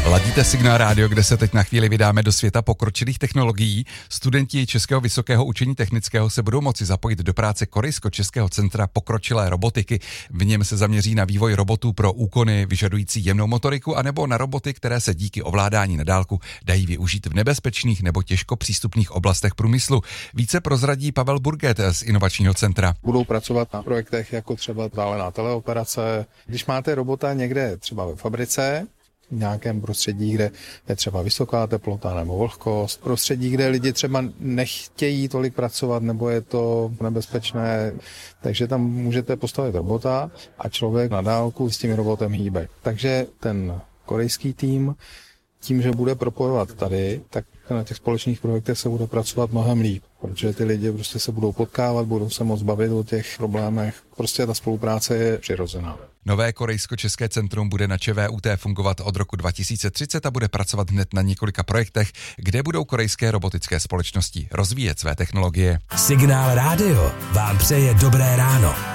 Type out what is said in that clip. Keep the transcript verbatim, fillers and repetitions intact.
Ladíte Signál rádio, kde se teď na chvíli vydáme do světa pokročilých technologií. Studenti Českého vysokého učení technického se budou moci zapojit do práce Korejsko-českého centra pokročilé robotiky. V něm se zaměří na vývoj robotů pro úkony vyžadující jemnou motoriku anebo na roboty, které se díky ovládání na dálku dají využít v nebezpečných nebo těžko přístupných oblastech průmyslu. Více prozradí Pavel Burget z Inovačního centra. Budou pracovat na projektech jako třeba dálená teleoperace. Když máte robota někde třeba ve fabrice, v nějakém prostředí, kde je třeba vysoká teplota nebo vlhkost, prostředí, kde lidi třeba nechtějí tolik pracovat nebo je to nebezpečné, takže tam můžete postavit robota a člověk na dálku s tím robotem hýbe. Takže ten korejský tým, tím, že bude propojovat tady, tak na těch společných projektech se bude pracovat mnohem líp, protože ty lidi prostě se budou potkávat, budou se moc bavit o těch problémech. Prostě ta spolupráce je přirozená. Nové Korejsko-české centrum bude na ČVUT fungovat od roku dva tisíce třicet a bude pracovat hned na několika projektech, kde budou korejské robotické společnosti rozvíjet své technologie. Signál rádio vám přeje dobré ráno.